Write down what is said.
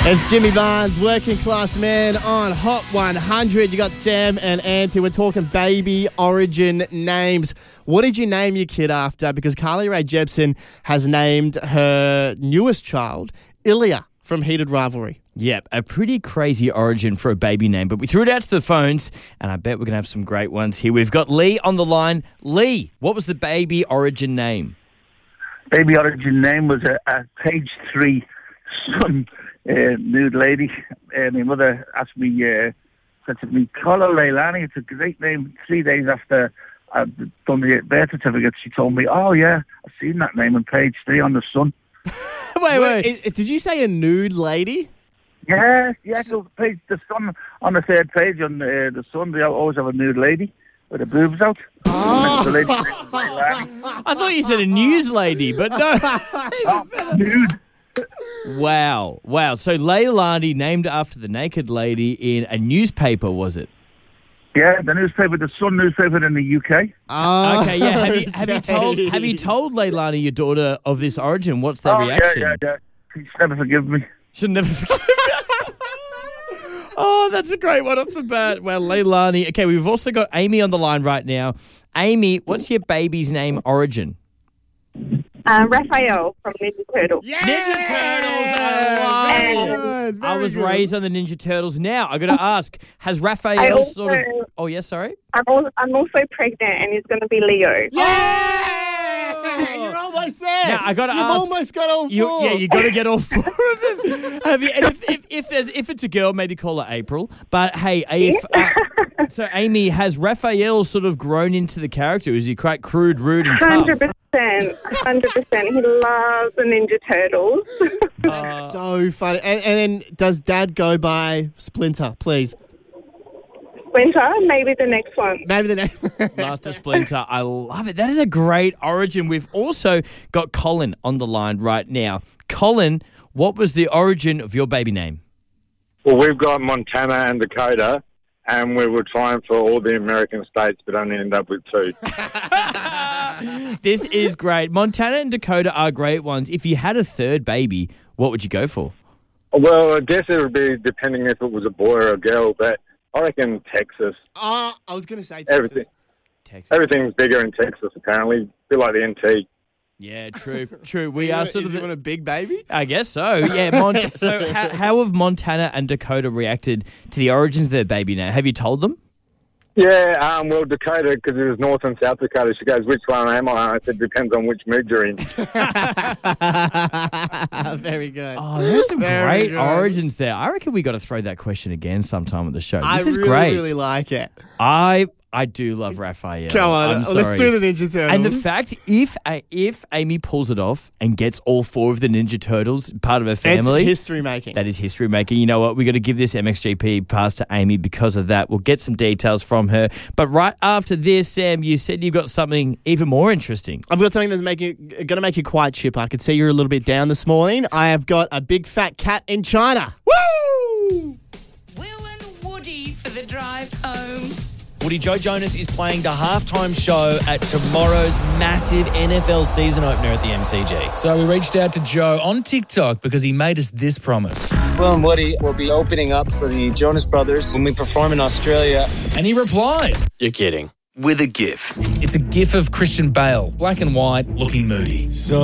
It's Jimmy Barnes, Working Class Man on Hot 100. You got Sam and Auntie. We're talking baby origin names. What did you name your kid after? Because Carly Rae Jepsen has named her newest child Ilya from Heated Rivalry. Yep, a pretty crazy origin for a baby name. But we threw it out to the phones, and I bet we're going to have some great ones here. We've got Lee on the line. Lee, what was the baby origin name? Baby origin name was a page 3 son. Nude lady. My mother asked me, said to me, call her Leilani. It's a great name. 3 days after I'd done the birth certificate, she told me, oh yeah, I've seen that name on page 3 on the Sun. Wait. Did you say a nude lady? Yeah. So the Sun on the 3rd page on the Sun, they always have a nude lady with her boobs out. Oh. The lady, I thought you said a news lady, but no. nude. Wow. So Leilani named after the naked lady in a newspaper, was it? Yeah, the newspaper, the Sun newspaper in the UK. Oh, Okay, yeah. Have you told Leilani, your daughter, of this origin? What's their reaction? Yeah. She's never forgiven me. She'll never forgive me. Oh, that's a great one off the bat. Well, Leilani. Okay, we've also got Amy on the line right now. Amy, what's your baby's name origin? Raphael from Ninja Turtles. Yeah! Ninja Turtles. I love it. I was raised on the Ninja Turtles. Now, I got to ask, has Raphael sort of... Oh, yes, sorry? I'm also pregnant, and it's going to be Leo. Yeah! You're almost there. Now, I got to ask... You've almost got all 4. Yeah, you got to get all 4 of them. Have you? And if it's a girl, maybe call her April. But hey, so Amy, has Raphael sort of grown into the character? Is he quite crude, rude, and tough? 100%. He loves the Ninja Turtles. That's so funny. And then does Dad go by Splinter, please? Splinter, maybe the next one. Maybe the next. Master Splinter. I love it. That is a great origin. We've also got Colin on the line right now. Colin, what was the origin of your baby name? Well, we've got Montana and Dakota, and we were trying for all the American states, but only ended up with 2. This is great. Montana and Dakota are great ones. If you had a third baby, what would you go for? Well, I guess it would be depending if it was a boy or a girl, but I reckon Texas. I was going to say Texas. Everything's bigger in Texas, apparently. A bit like the NT. Yeah, true. We are sort of... Is it a big baby? I guess so, yeah. So how have Montana and Dakota reacted to the origins of their baby now? Have you told them? Yeah, well, Dakota, because it was North and South Dakota, she goes, which one am I? I said, depends on which mood you're in. Very good. Oh, there's some great origins there. I reckon we got to throw that question again sometime on the show. This is great. I really like it. I do love Raphael. Come on, I'm sorry. let's do the Ninja Turtles. And the fact, if Amy pulls it off and gets all 4 of the Ninja Turtles part of her family... It's history making. That is history making. You know what? We've got to give this MXGP pass to Amy because of that. We'll get some details from her. But right after this, Sam, you said you've got something even more interesting. I've got something that's going to make you quite chipper. I could see you're a little bit down this morning. I have got a big fat cat in China. Woo! Will and Woody for the drive home. Woody, Joe Jonas is playing the halftime show at tomorrow's massive NFL season opener at the MCG. So we reached out to Joe on TikTok because he made us this promise. Will and Woody will be opening up for the Jonas Brothers when we perform in Australia. And he replied, You're kidding. With a GIF. It's a GIF of Christian Bale, black and white, looking moody. So